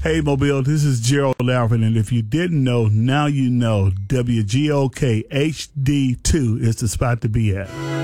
Hey, Mobile, this is Gerald Alvin, and if you didn't know, now you know WGOK HD2 is the spot to be at.